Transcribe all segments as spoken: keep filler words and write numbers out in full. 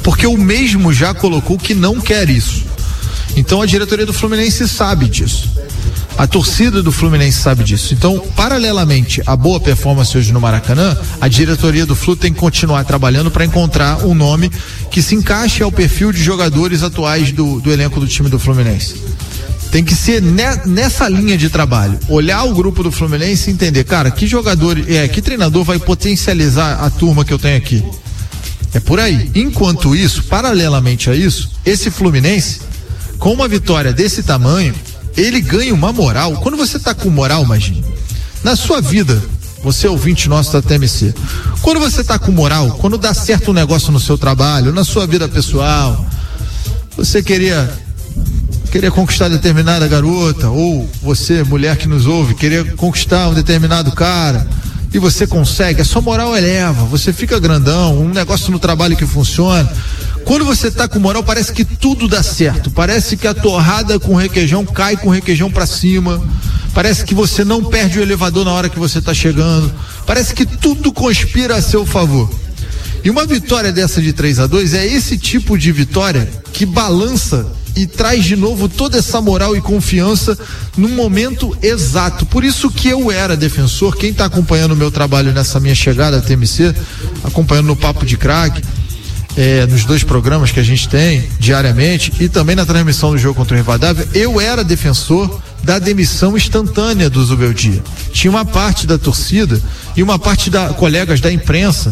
porque o mesmo já colocou que não quer isso. Então a diretoria do Fluminense sabe disso. A torcida do Fluminense sabe disso. Então, paralelamente à boa performance hoje no Maracanã, a diretoria do Flu tem que continuar trabalhando para encontrar um nome que se encaixe ao perfil de jogadores atuais do, do elenco do time do Fluminense. Tem que ser ne, nessa linha de trabalho. Olhar o grupo do Fluminense e entender, cara, que jogador, é, que treinador vai potencializar a turma que eu tenho aqui. É por aí. Enquanto isso, paralelamente a isso, esse Fluminense, com uma vitória desse tamanho, ele ganha uma moral. Quando você tá com moral, imagina, na sua vida, você é ouvinte nosso da T M C, quando você tá com moral, quando dá certo um negócio no seu trabalho, na sua vida pessoal, você queria queria conquistar determinada garota, ou você, mulher que nos ouve, queria conquistar um determinado cara, e você consegue, a sua moral eleva, você fica grandão, um negócio no trabalho que funciona. Quando você tá com moral, parece que tudo dá certo, parece que a torrada com requeijão cai com requeijão pra cima, parece que você não perde o elevador na hora que você tá chegando, parece que tudo conspira a seu favor. E uma vitória dessa de três a dois é esse tipo de vitória que balança e traz de novo toda essa moral e confiança num momento exato. Por isso que eu era defensor, quem tá acompanhando o meu trabalho nessa minha chegada à T M C, acompanhando no Papo de Craque, É, nos dois programas que a gente tem diariamente e também na transmissão do jogo contra o Rivadavia, eu era defensor da demissão instantânea do Zubeldia. Tinha uma parte da torcida e uma parte da colegas da imprensa,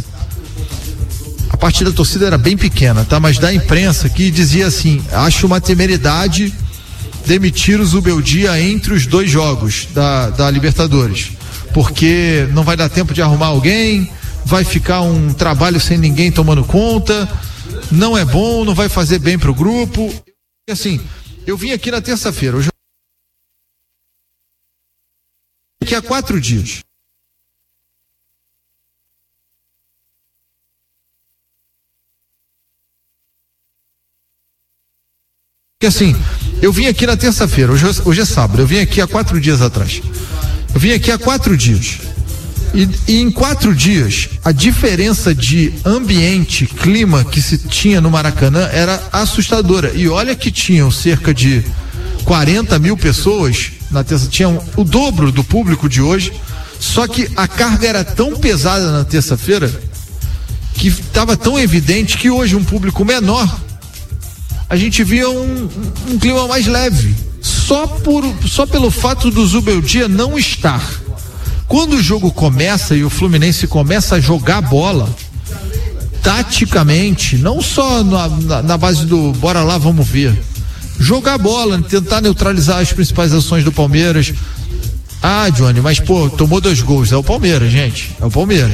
a parte da torcida era bem pequena, tá? Mas da imprensa, que dizia assim: acho uma temeridade demitir o Zubeldia entre os dois jogos da, da Libertadores, porque não vai dar tempo de arrumar alguém, vai ficar um trabalho sem ninguém tomando conta, não é bom, não vai fazer bem pro grupo. E assim, eu vim aqui na terça-feira, hoje aqui há quatro dias. E assim, eu vim aqui na terça-feira, hoje, hoje é sábado, eu vim aqui há quatro dias atrás. Eu vim aqui há quatro dias. E, e em quatro dias, a diferença de ambiente, clima que se tinha no Maracanã era assustadora. E olha que tinham cerca de quarenta mil pessoas, na terça, tinham o dobro do público de hoje, só que a carga era tão pesada na terça-feira que estava tão evidente que hoje um público menor, a gente via um, um, um clima mais leve, só, por, só pelo fato do Zubeldia não estar. Quando o jogo começa e o Fluminense começa a jogar bola, taticamente, não só na, na, na base do bora lá, vamos ver, jogar bola, tentar neutralizar as principais ações do Palmeiras. Ah, Johnny, mas pô, tomou dois gols, é o Palmeiras, gente, é o Palmeiras.